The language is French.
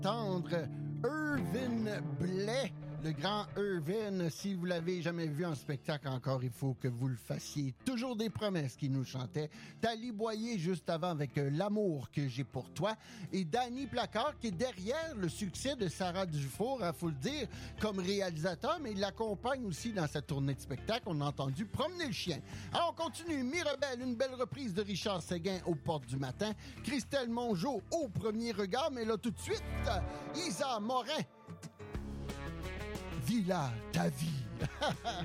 entendre Irvin Blais, le grand Irvin. Si vous l'avez jamais vu en spectacle encore, il faut que vous le fassiez. Toujours des promesses qu'il nous chantait. Tali Boyer juste avant avec L'amour que j'ai pour toi. Et Danny Placard qui est derrière le succès de Sarah Dufour, faut le dire, comme réalisateur, mais il l'accompagne aussi dans sa tournée de spectacle. On a entendu Promener le chien. Alors on continue. Mirabelle, une belle reprise de Richard Séguin aux portes du matin. Christelle Mongeau au premier regard, mais là tout de suite, Isa Morin. Villa ta vie.